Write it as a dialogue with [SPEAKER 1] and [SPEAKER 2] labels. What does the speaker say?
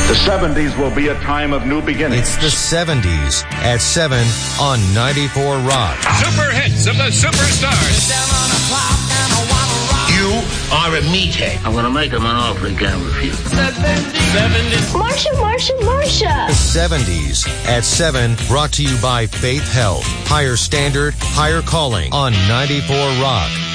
[SPEAKER 1] The 70s will be a time of new beginnings.
[SPEAKER 2] It's the 70s at 7 on 94 Rock.
[SPEAKER 3] Super hits of the superstars.
[SPEAKER 4] You are a meathead.
[SPEAKER 5] I'm going to make him an offer he can't refuse.
[SPEAKER 6] 70s. Marsha.
[SPEAKER 2] The 70s at 7, brought to you by Faith Health. Higher standard, higher calling on 94 Rock.